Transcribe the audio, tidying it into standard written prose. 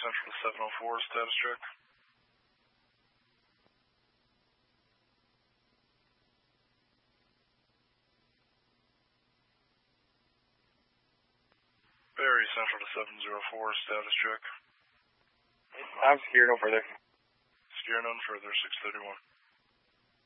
Central to 704, status check. Barry Central to 704, status check. I'm secure, no further. Secure, none further, 631.